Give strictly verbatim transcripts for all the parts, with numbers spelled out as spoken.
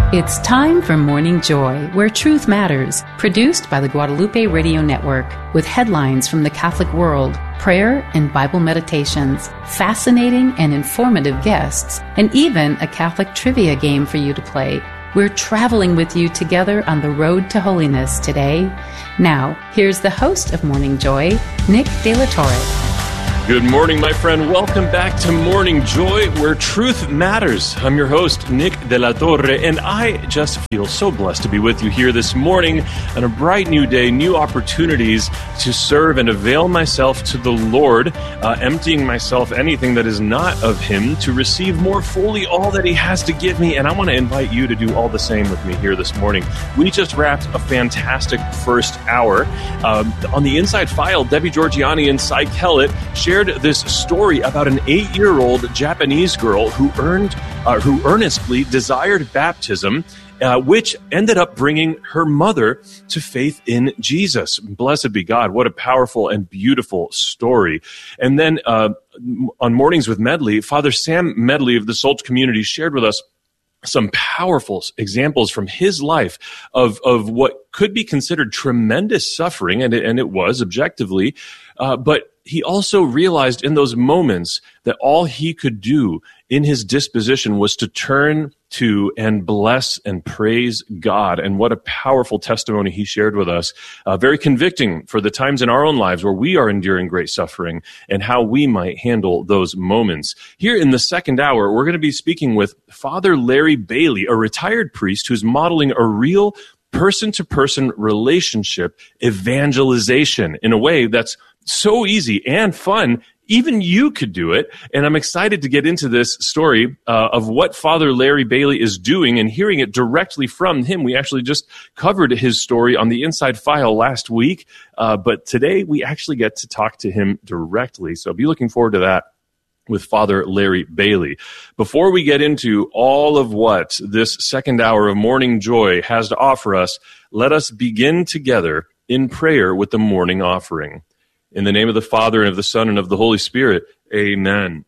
It's time for Morning Joy, where truth matters, produced by the Guadalupe Radio Network, with headlines from the Catholic world, prayer and Bible meditations, fascinating and informative guests, and even a Catholic trivia game for you to play. We're traveling with you together on the road to holiness today. Now, here's the host of Morning Joy, Nick De La Torre. Good morning, my friend. Welcome back to Morning Joy, where truth matters. I'm your host, Nick De La Torre, and I just feel so blessed to be with you here this morning on a bright new day, new opportunities to serve and avail myself to the Lord, uh, emptying myself anything that is not of Him to receive more fully all that He has to give me. And I want to invite you to do all the same with me here this morning. We just wrapped a fantastic first hour. Um, on the Inside File, Debbie Georgiani and Cy Kellett shared this story about an eight-year-old Japanese girl who earned, uh, who earnestly desired baptism, uh, which ended up bringing her mother to faith in Jesus. Blessed be God. What a powerful and beautiful story. And then uh, on Mornings with Medley, Father Sam Medley of the Salt community shared with us some powerful examples from his life of, of what could be considered tremendous suffering, and it, and it was objectively, uh, but he also realized in those moments that all he could do in his disposition was to turn to and bless and praise God. And what a powerful testimony he shared with us. Uh, very convicting for the times in our own lives where we are enduring great suffering and how we might handle those moments. Here in the second hour, we're going to be speaking with Father Larry Bailey, a retired priest who's modeling a real person-to-person relationship evangelization in a way that's so easy and fun. Even you could do it. And I'm excited to get into this story uh, of what Father Larry Bailey is doing and hearing it directly from him. We actually just covered his story on the Inside File last week, uh, but today we actually get to talk to him directly. So be looking forward to that with Father Larry Bailey. Before we get into all of what this second hour of Morning Joy has to offer us, let us begin together in prayer with the morning offering. In the name of the Father, and of the Son, and of the Holy Spirit, amen.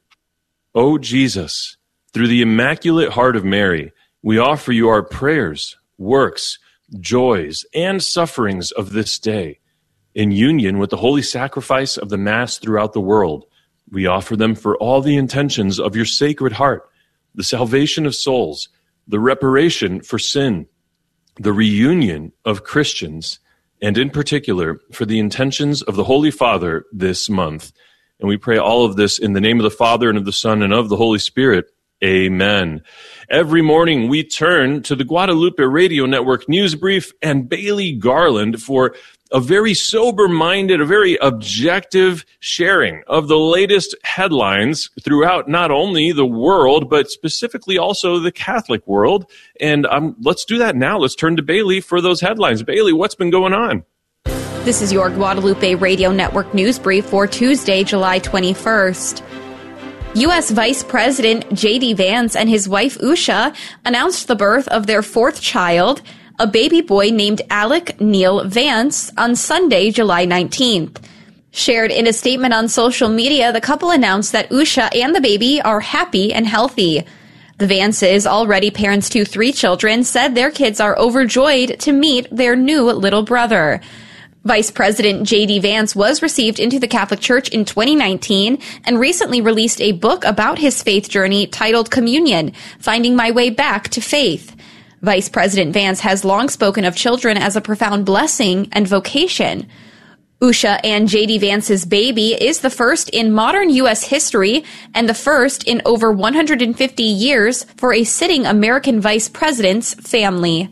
O Jesus, through the Immaculate Heart of Mary, we offer you our prayers, works, joys, and sufferings of this day. In union with the holy sacrifice of the Mass throughout the world, we offer them for all the intentions of your Sacred Heart, the salvation of souls, the reparation for sin, the reunion of Christians, and in particular, for the intentions of the Holy Father this month. And we pray all of this in the name of the Father, and of the Son, and of the Holy Spirit. Amen. Every morning, we turn to the Guadalupe Radio Network News Brief and Bailey Garland for a very sober-minded, a very objective sharing of the latest headlines throughout not only the world, but specifically also the Catholic world. And um, let's do that now. Let's turn to Bailey for those headlines. Bailey, what's been going on? This is your Guadalupe Radio Network News Brief for Tuesday, July twenty-first. U S Vice President J D Vance and his wife Usha announced the birth of their fourth child, a baby boy named Alec Neil Vance, on Sunday, July nineteenth. Shared in a statement on social media, the couple announced that Usha and the baby are happy and healthy. The Vances, already parents to three children, said their kids are overjoyed to meet their new little brother. Vice President J D Vance was received into the Catholic Church in twenty nineteen and recently released a book about his faith journey titled Communion, Finding My Way Back to Faith. Vice President Vance has long spoken of children as a profound blessing and vocation. Usha and J D Vance's baby is the first in modern U S history and the first in over one hundred fifty years for a sitting American vice president's family.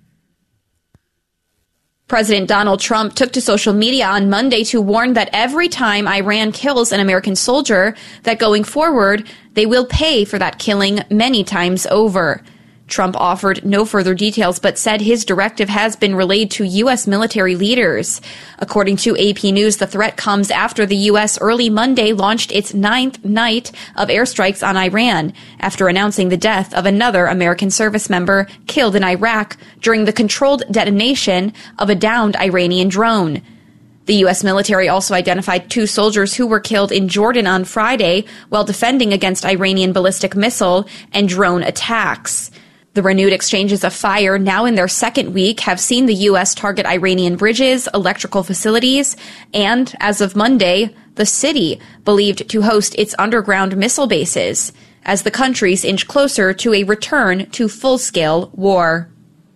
President Donald Trump took to social media on Monday to warn that every time Iran kills an American soldier, that going forward, they will pay for that killing many times over. Trump offered no further details, but said his directive has been relayed to U S military leaders. According to A P News, the threat comes after the U S early Monday launched its ninth night of airstrikes on Iran, after announcing the death of another American service member killed in Iraq during the controlled detonation of a downed Iranian drone. The U S military also identified two soldiers who were killed in Jordan on Friday while defending against Iranian ballistic missile and drone attacks. The renewed exchanges of fire, now in their second week, have seen the U S target Iranian bridges, electrical facilities, and, as of Monday, the city, believed to host its underground missile bases, as the countries inch closer to a return to full-scale war.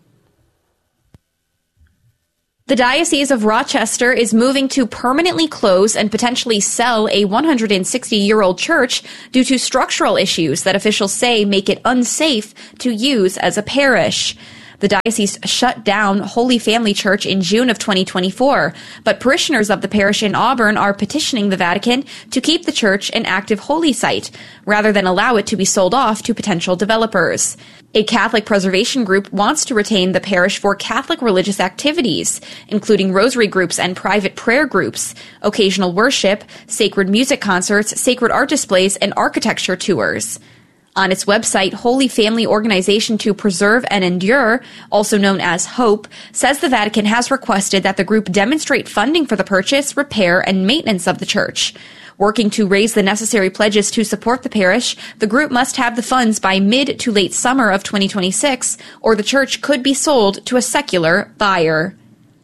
The Diocese of Rochester is moving to permanently close and potentially sell a one hundred sixty-year-old church due to structural issues that officials say make it unsafe to use as a parish. The diocese shut down Holy Family Church in June of twenty twenty-four, but parishioners of the parish in Auburn are petitioning the Vatican to keep the church an active holy site, rather than allow it to be sold off to potential developers. A Catholic preservation group wants to retain the parish for Catholic religious activities, including rosary groups and private prayer groups, occasional worship, sacred music concerts, sacred art displays, and architecture tours. On its website, Holy Family Organization to Preserve and Endure, also known as HOPE, says the Vatican has requested that the group demonstrate funding for the purchase, repair, and maintenance of the church. Working to raise the necessary pledges to support the parish, the group must have the funds by mid to late summer of twenty twenty-six, or the church could be sold to a secular buyer.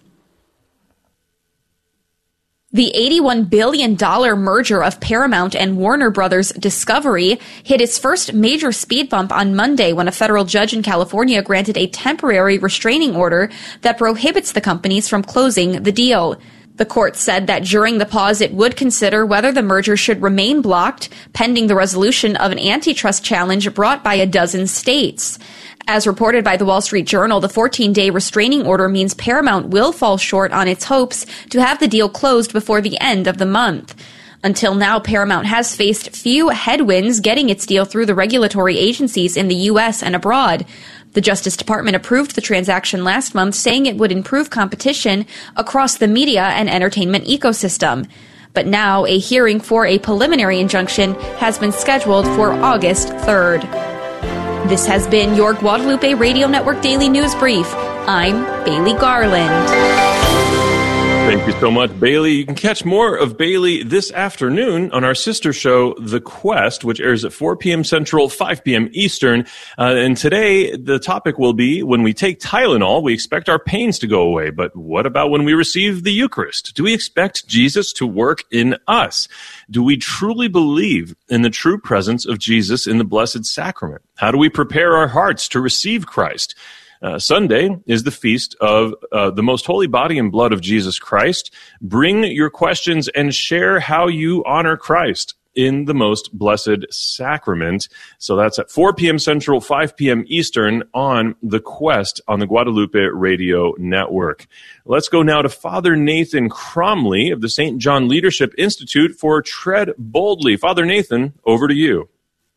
The eighty-one billion dollars merger of Paramount and Warner Brothers Discovery hit its first major speed bump on Monday when a federal judge in California granted a temporary restraining order that prohibits the companies from closing the deal. The court said that during the pause it would consider whether the merger should remain blocked, pending the resolution of an antitrust challenge brought by a dozen states. As reported by the Wall Street Journal, the fourteen-day restraining order means Paramount will fall short on its hopes to have the deal closed before the end of the month. Until now, Paramount has faced few headwinds getting its deal through the regulatory agencies in the U S and abroad. The Justice Department approved the transaction last month, saying it would improve competition across the media and entertainment ecosystem. But now a hearing for a preliminary injunction has been scheduled for August third. This has been your Guadalupe Radio Network Daily News Brief. I'm Bailey Garland. Thank you so much, Bailey. You can catch more of Bailey this afternoon on our sister show, The Quest, which airs at four p.m. Central, five p.m. Eastern. Uh, and today, the topic will be, when we take Tylenol, we expect our pains to go away. But what about when we receive the Eucharist? Do we expect Jesus to work in us? Do we truly believe in the true presence of Jesus in the Blessed Sacrament? How do we prepare our hearts to receive Christ? Uh, Sunday is the feast of uh, the most holy body and blood of Jesus Christ. Bring your questions and share how you honor Christ in the most blessed sacrament. So that's at four p.m. Central, five p.m. Eastern on The Quest on the Guadalupe Radio Network. Let's go now to Father Nathan Cromly of the Saint John Leadership Institute for Tread Boldly. Father Nathan, over to you.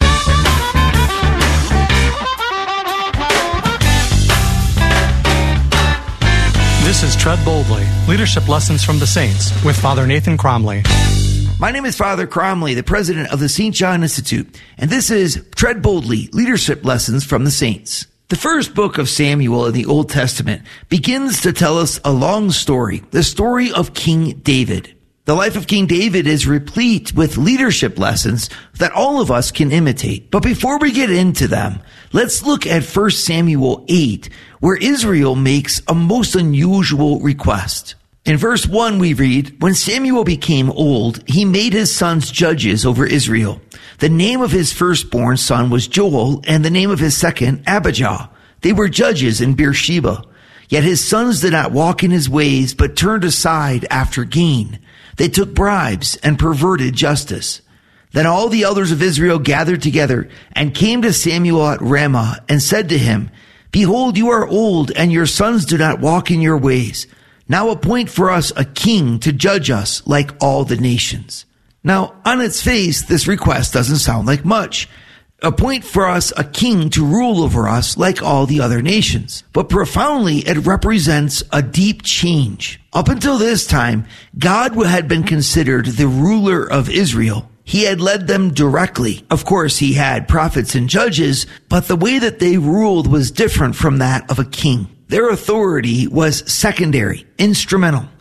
This is Tread Boldly, Leadership Lessons from the Saints, with Father Nathan Cromly. My name is Father Cromly, the president of the Saint John Institute, and this is Tread Boldly, Leadership Lessons from the Saints. The first book of Samuel in the Old Testament begins to tell us a long story, the story of King David. The life of King David is replete with leadership lessons that all of us can imitate. But before we get into them, let's look at First Samuel eight, where Israel makes a most unusual request. In verse one we read, "When Samuel became old, he made his sons judges over Israel. The name of his firstborn son was Joel, and the name of his second, Abijah. They were judges in Beersheba. Yet his sons did not walk in his ways, but turned aside after gain. They took bribes and perverted justice. Then all the elders of Israel gathered together and came to Samuel at Ramah and said to him, 'Behold, you are old, and your sons do not walk in your ways. Now appoint for us a king to judge us like all the nations.'" Now, on its face, this request doesn't sound like much. Appoint for us a king to rule over us like all the other nations. But profoundly, it represents a deep change. Up until this time, God had been considered the ruler of Israel. He had led them directly. Of course, he had prophets and judges, but the way that they ruled was different from that of a king. Their authority was secondary, instrumental.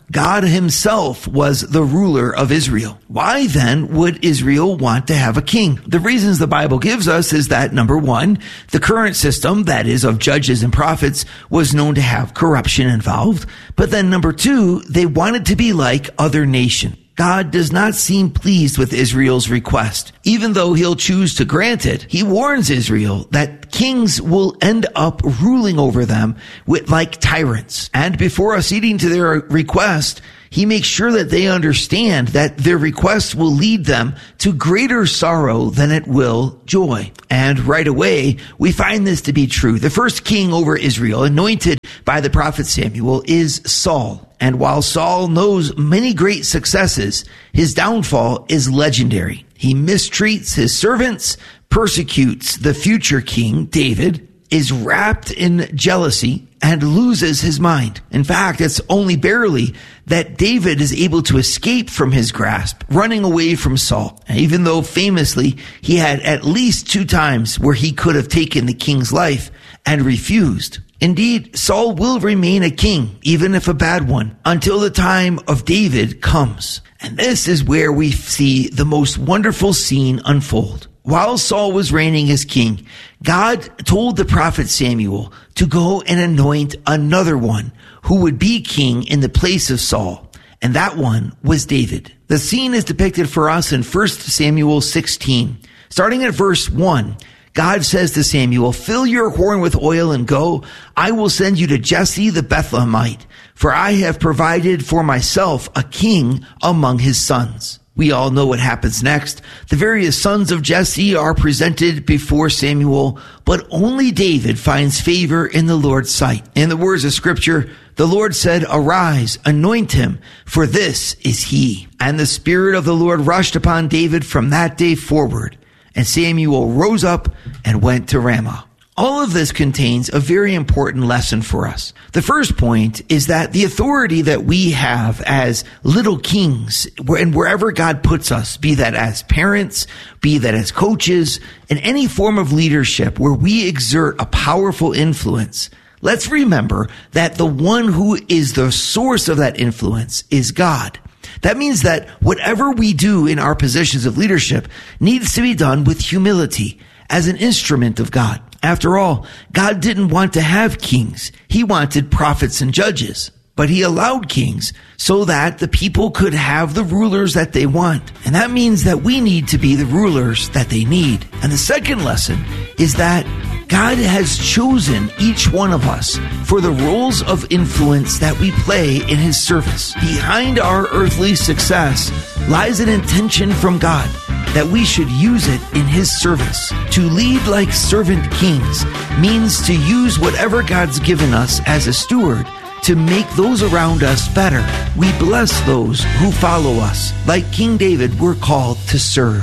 God himself was the ruler of Israel. Why then would Israel want to have a king? The reasons the Bible gives us is that, number one, the current system, that is of judges and prophets, was known to have corruption involved. But then number two, they wanted to be like other nations. God does not seem pleased with Israel's request. Even though he'll choose to grant it, he warns Israel that kings will end up ruling over them with like tyrants. And before acceding to their request, he makes sure that they understand that their request will lead them to greater sorrow than it will joy. And right away, we find this to be true. The first king over Israel, anointed by the prophet Samuel, is Saul. And while Saul knows many great successes, his downfall is legendary. He mistreats his servants, persecutes the future king, David, is wrapped in jealousy, and loses his mind. In fact, it's only barely that David is able to escape from his grasp, running away from Saul. And even though famously he had at least two times where he could have taken the king's life and refused. Indeed, Saul will remain a king, even if a bad one, until the time of David comes. And this is where we see the most wonderful scene unfold. While Saul was reigning as king, God told the prophet Samuel to go and anoint another one who would be king in the place of Saul. And that one was David. The scene is depicted for us in First Samuel sixteen. Starting at verse one, God says to Samuel, "Fill your horn with oil and go. I will send you to Jesse the Bethlehemite, for I have provided for myself a king among his sons." We all know what happens next. The various sons of Jesse are presented before Samuel, but only David finds favor in the Lord's sight. In the words of Scripture, the Lord said, "Arise, anoint him, for this is he." And the Spirit of the Lord rushed upon David from that day forward. And Samuel rose up and went to Ramah. All of this contains a very important lesson for us. The first point is that the authority that we have as little kings, and wherever God puts us, be that as parents, be that as coaches, in any form of leadership where we exert a powerful influence, let's remember that the one who is the source of that influence is God. That means that whatever we do in our positions of leadership needs to be done with humility as an instrument of God. After all, God didn't want to have kings. He wanted prophets and judges. But he allowed kings so that the people could have the rulers that they want. And that means that we need to be the rulers that they need. And the second lesson is that God has chosen each one of us for the roles of influence that we play in his service. Behind our earthly success lies an intention from God that we should use it in his service. To lead like servant kings means to use whatever God's given us as a steward to make those around us better. We bless those who follow us. Like King David, we're called to serve.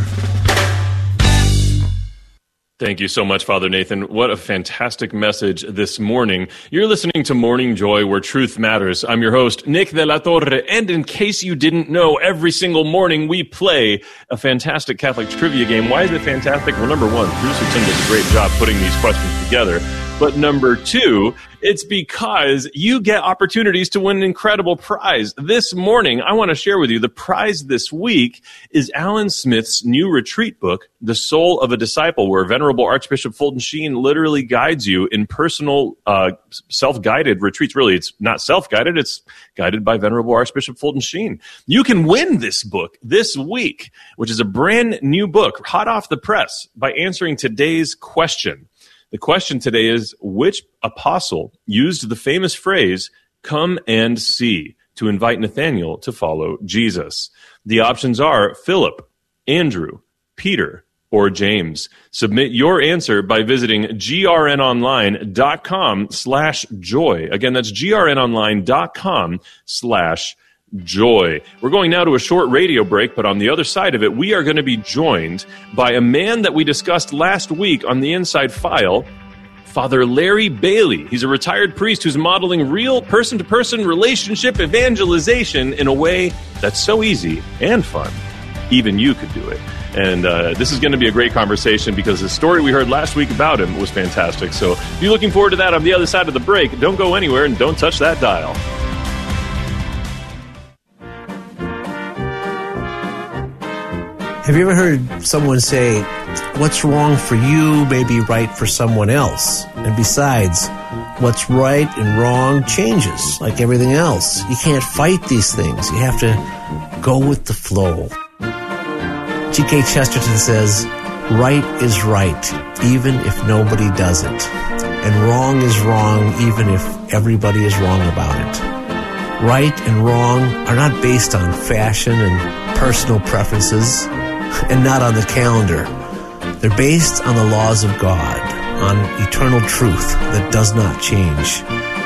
Thank you so much, Father Nathan. What a fantastic message this morning. You're listening to Morning Joy, where truth matters. I'm your host, Nick de la Torre, and in case you didn't know, every single morning we play a fantastic Catholic trivia game. Why is it fantastic? Well, number one, producer Tim does a great job putting these questions together. But number two, it's because you get opportunities to win an incredible prize. This morning, I want to share with you the prize this week is Alan Smith's new retreat book, The Soul of a Disciple, where Venerable Archbishop Fulton Sheen literally guides you in personal, uh, self-guided retreats. Really, it's not self-guided, it's guided by Venerable Archbishop Fulton Sheen. You can win this book this week, which is a brand new book, hot off the press, by answering today's question. The question today is, which apostle used the famous phrase, "Come and see," to invite Nathanael to follow Jesus? The options are Philip, Andrew, Peter, or James. Submit your answer by visiting grnonline.com slash joy. Again, that's grnonline.com slash joy. We're going now to a short radio break, but on the other side of it, we are going to be joined by a man that we discussed last week on the Inside File, Father Larry Bailey. He's a retired priest who's modeling real person-to-person relationship evangelization in a way that's so easy and fun. Even you could do it. And uh, this is going to be a great conversation because the story we heard last week about him was fantastic. So if you're looking forward to that on the other side of the break, don't go anywhere and don't touch that dial. Have you ever heard someone say, what's wrong for you may be right for someone else? And besides, what's right and wrong changes, like everything else. You can't fight these things. You have to go with the flow. G K Chesterton says, right is right, even if nobody does it. And wrong is wrong, even if everybody is wrong about it. Right and wrong are not based on fashion and personal preferences, and not on the calendar. They're based on the laws of God, on eternal truth that does not change.